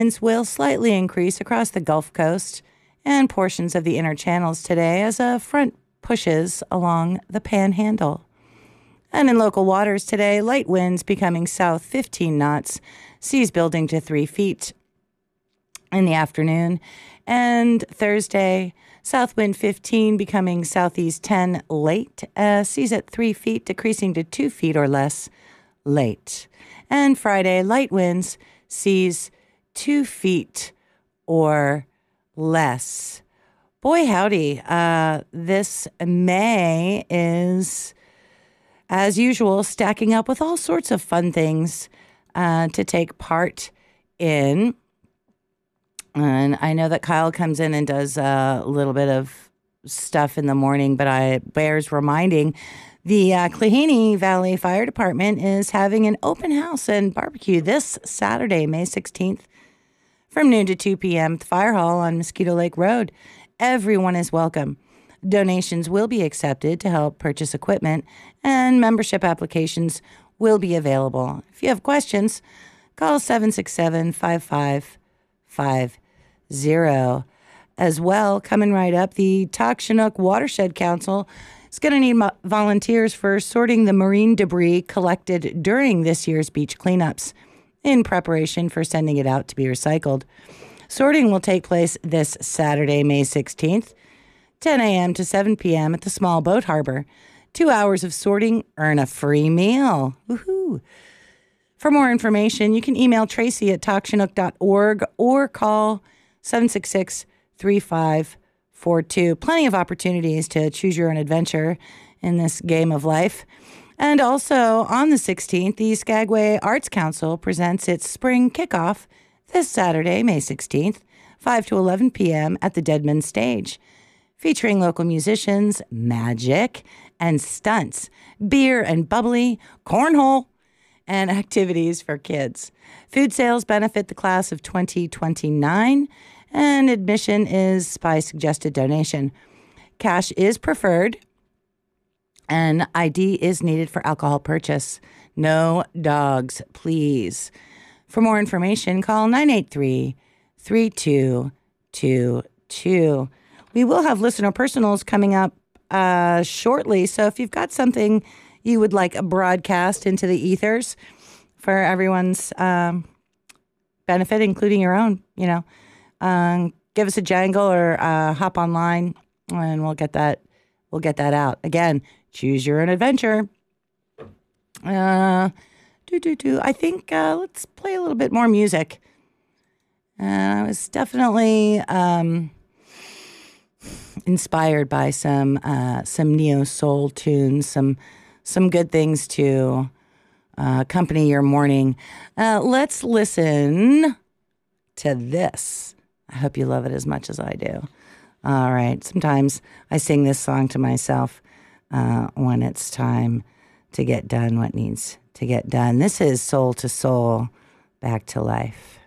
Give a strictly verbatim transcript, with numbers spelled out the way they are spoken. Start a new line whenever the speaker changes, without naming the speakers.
Winds will slightly increase across the Gulf Coast and portions of the inner channels today as a front pushes along the panhandle. And in local waters today, light winds becoming south fifteen knots, seas building to three feet in the afternoon. And Thursday, south wind fifteen becoming southeast ten late, uh, seas at three feet decreasing to two feet or less late. And Friday, light winds, seas two feet or less. Boy, howdy. Uh, this May is, as usual, stacking up with all sorts of fun things uh, to take part in. And I know that Kyle comes in and does a little bit of stuff in the morning, but I bears reminding the uh, Cluhaney Valley Fire Department is having an open house and barbecue this Saturday, May sixteenth, from noon to two p.m. at the Fire Hall on Mosquito Lake Road. Everyone is welcome. Donations will be accepted to help purchase equipment, and membership applications will be available. If you have questions, call seven six seven, five five five zero. As well, coming right up, the Talk Chinook Watershed Council is going to need mo- volunteers for sorting the marine debris collected during this year's beach cleanups in preparation for sending it out to be recycled. Sorting will take place this Saturday, May sixteenth, ten a.m. to seven p.m. at the Small Boat Harbor. Two hours of sorting, earn a free meal. Woohoo! For more information, you can email Tracy at talk chinook dot org or call seven six six, three five four two. Plenty of opportunities to choose your own adventure in this game of life. And also on the sixteenth, the Skagway Arts Council presents its spring kickoff this Saturday, May sixteenth, five to eleven p.m. at the Deadman Stage, featuring local musicians, magic, and stunts, beer and bubbly, cornhole, and activities for kids. Food sales benefit the class of twenty twenty-nine, and admission is by suggested donation. Cash is preferred, and I D is needed for alcohol purchase. No dogs, please. For more information, call nine eight three, three two two two. We will have listener personals coming up uh, shortly, so if you've got something you would like a broadcast into the ethers for everyone's um, benefit, including your own, you know, um, give us a jangle or uh, hop online, and we'll get that. We'll get that out. Again, choose your own adventure. Uh, do do do. I think uh, let's play a little bit more music. Uh, I was definitely um, inspired by some uh, some neo soul tunes, some. Some good things to uh, accompany your morning. Uh, let's listen to this. I hope you love it as much as I do. All right. Sometimes I sing this song to myself uh, when it's time to get done what needs to get done. This is Soul to Soul, Back to Life.